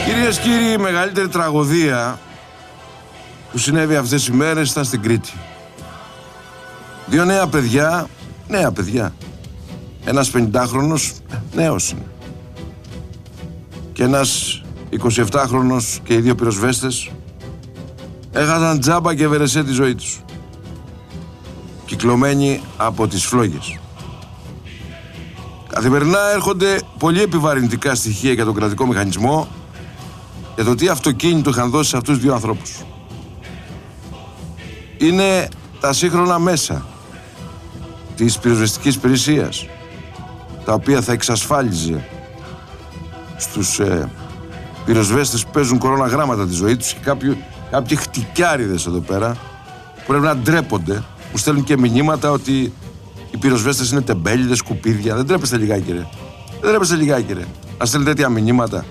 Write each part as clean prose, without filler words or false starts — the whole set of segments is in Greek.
Κυρίες και κύριοι, η μεγαλύτερη τραγωδία που συνέβη αυτές οι μέρες ήταν στην Κρήτη. Δύο νέα παιδιά. Ένας 50χρονος, νέος είναι. Και ένας 27χρονος και οι δύο πυροσβέστες έχασαν τζάμπα και βερεσέ τη ζωή τους. Κυκλωμένοι από τις φλόγες. Καθημερινά έρχονται πολύ επιβαρυντικά στοιχεία για τον κρατικό μηχανισμό για το τι αυτοκίνητο είχαν δώσει σε αυτούς τους δύο ανθρώπους. Είναι τα σύγχρονα μέσα της πυροσβεστικής υπηρεσίας, τα οποία θα εξασφάλιζε στους πυροσβέστες που παίζουν κοροναγράμματα τη ζωή τους και κάποιοι χτυκιάριδες εδώ πέρα που πρέπει να ντρέπονται, που στέλνουν και μηνύματα ότι οι πυροσβέστες είναι τεμπέληδες, σκουπίδια. Δεν τρέπεστε λιγάκι ρε. Να στέλνετε τέτοια μηνύματα.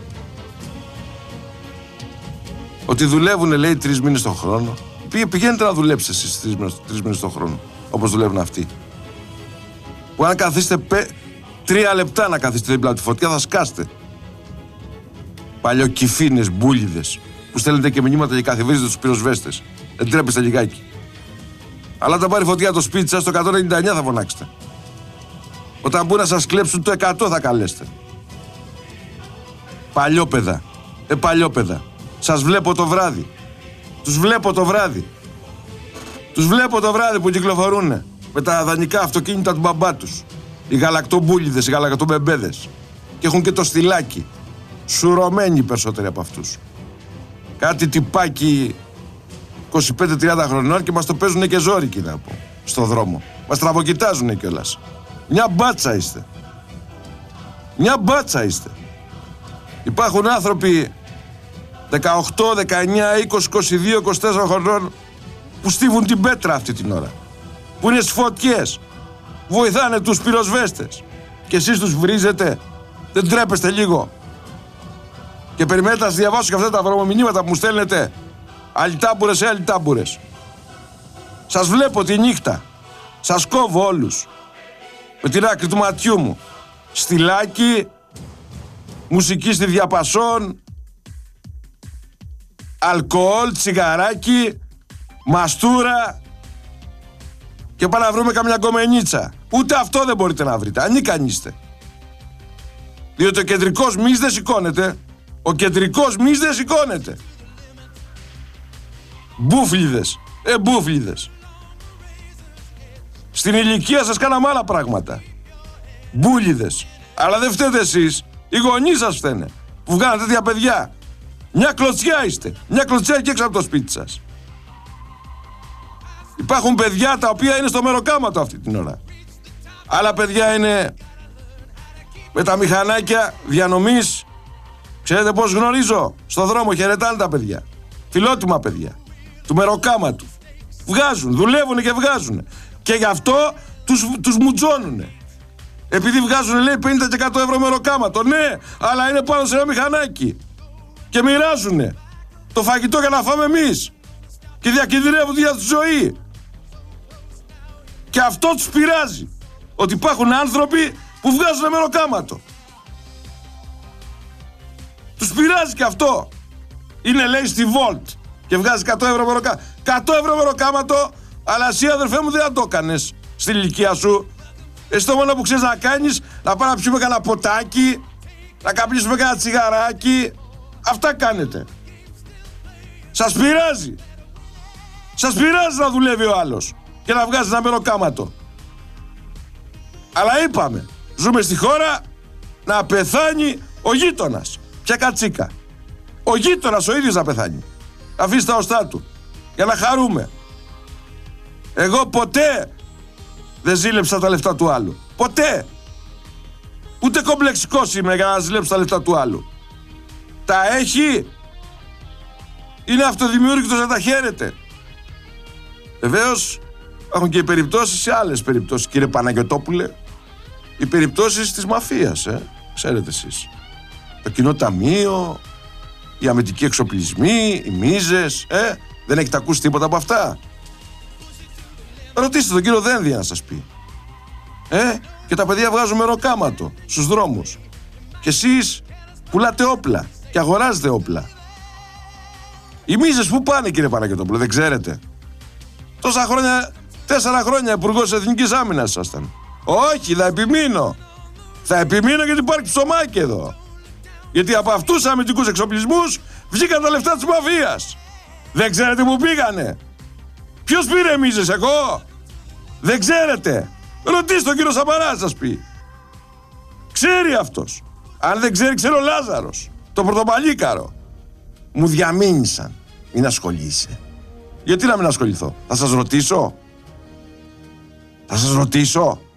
Ότι δουλεύουν, λέει, 3 μήνες τον χρόνο. Πηγαίνετε να δουλέψετε εσείς 3 μήνες τον χρόνο, όπως δουλεύουν αυτοί. Που αν καθίσετε 3 λεπτά να καθίσετε δίπλα από τη φωτιά θα σκάστε. Παλιοκυφίνες, μπούλιδες, που στέλνετε και μηνύματα και καθιβρίζετε τους πυροσβέστες. Δεν τρέπεστε λιγάκι. Αλλά όταν πάρει φωτιά το σπίτι σας, το 199 θα φωνάξετε. Όταν μπουν να σας κλέψουν το 100 θα καλέσετε. Παλιόπαιδα. Σας βλέπω το βράδυ. Τους βλέπω το βράδυ που κυκλοφορούν με τα δανεικά αυτοκίνητα του μπαμπά τους. Οι γαλακτομπούλιδες, οι γαλακτομπεμπέδες. Και έχουν και το στυλάκι. Σουρωμένοι περισσότεροι από αυτούς. Κάτι τυπάκι 25-30 χρονών και μας το παίζουνε και ζόρικοι, να πω, στο δρόμο. Μας τραβοκοιτάζουνε κιόλας. Μια μπάτσα είστε. Υπάρχουν άνθρωποι 18, 19, 20, 22, 24 χρονών που στίβουν την πέτρα αυτή την ώρα. Που είναι στις φωτιές. Βοηθάνε τους πυροσβέστες. Και εσείς τους βρίζετε. Δεν τρέπεστε λίγο? Και περιμένετε να σας διαβάσω και αυτά τα βρωμομηνύματα που μου στέλνετε. Αλιτάμπουρες. Σας βλέπω τη νύχτα. Σας κόβω όλους. Με την άκρη του ματιού μου. Στυλάκι, μουσική στη διαπασόν, αλκοόλ, τσιγαράκι, μαστούρα και πάμε να βρούμε καμιά γκομενίτσα. Ούτε αυτό δεν μπορείτε να βρείτε. Ανίκανοι είστε. Διότι ο κεντρικός μυς δεν σηκώνεται. Μπούφλιδες. Στην ηλικία σας κάναμε άλλα πράγματα. Μπούλιδες. Αλλά δεν φταίτε εσείς. Οι γονείς σας φταίνε που βγάλατε τέτοια παιδιά. Μια κλωτσιά είστε. Μια κλωτσιά και έξω από το σπίτι σας. Υπάρχουν παιδιά τα οποία είναι στο μεροκάματο αυτή την ώρα. Άλλα παιδιά είναι με τα μηχανάκια διανομής. Ξέρετε πώς γνωρίζω? Στο δρόμο χαιρετάνε τα παιδιά. Φιλότιμα παιδιά. Του μεροκάματου. Δουλεύουν και βγάζουν. Και γι' αυτό τους μουτζώνουνε. Επειδή βγάζουν, λέει, 50 και 100 ευρώ μεροκάματο. Ναι, αλλά είναι πάνω σε ένα μηχανάκι. Και μοιράζουνε το φαγητό για να φάμε εμείς. Και διακινδυνεύουν για τη ζωή. Και αυτό τους πειράζει. Ότι υπάρχουν άνθρωποι που βγάζουν μεροκάματο. Τους πειράζει και αυτό. Είναι, λέει, στη Volt και βγάζει 100 ευρώ μεροκάματο. 100 ευρώ μεροκάματο, αλλά εσύ, αδερφέ μου, δεν θα το έκανες στην ηλικία σου. Εσύ το μόνο που ξέρεις να κάνεις, να πάμε να πιούμε κανένα ποτάκι, να καπνίσουμε κανένα τσιγαράκι. Αυτά κάνετε. Σας πειράζει. Σας πειράζει να δουλεύει ο άλλος και να βγάζει ένα μεροκάματο. Αλλά είπαμε, ζούμε στη χώρα να πεθάνει ο γείτονας. Ποια κατσίκα. Ο γείτονας ο ίδιος να πεθάνει. Να αφήσει τα οστά του. Για να χαρούμε. Εγώ ποτέ δεν ζήλεψα τα λεφτά του άλλου. Ποτέ. Ούτε κομπλεξικός είμαι για να ζηλέψω τα λεφτά του άλλου. Τα έχει. Είναι αυτοδημιούργητος να τα χαίρεται. Βεβαίως έχουν και οι περιπτώσεις, σε άλλες περιπτώσεις, κύριε Παναγιωτόπουλε. Οι περιπτώσεις της μαφίας, ξέρετε εσείς. Το κοινό ταμείο, οι αμυντικοί εξοπλισμοί, οι μίζες, δεν έχετε ακούσει τίποτα από αυτά? Ρωτήστε τον κύριο Δένδια να σας πει. Και τα παιδιά βγάζουν μεροκάματο στους δρόμους. Και εσείς πουλάτε όπλα. και αγοράζετε όπλα. Οι μίζες που πάνε, κύριε Παναγιωτόπουλο, δεν ξέρετε? Τόσα χρόνια, 4 χρόνια υπουργός Εθνικής Άμυνας ήσασταν. Όχι, θα επιμείνω. Θα επιμείνω γιατί υπάρχει ψωμάκι εδώ. Γιατί από αυτούς τους αμυντικούς εξοπλισμούς βγήκαν τα λεφτά της μαφίας. Δεν ξέρετε που πήγανε? Ποιος πήρε μίζες, εγώ? Δεν ξέρετε? Ρωτήστε τον κύριο Σαμαρά, σας πει. Ξέρει αυτός. Αν δεν ξέρει, ξέρει ο Λάζαρος, το πρωτοπαλίκαρο. Μου διαμήνυσαν. Μην ασχολείσαι. Γιατί να μην ασχοληθώ? Θα σας ρωτήσω? Θα σας ρωτήσω?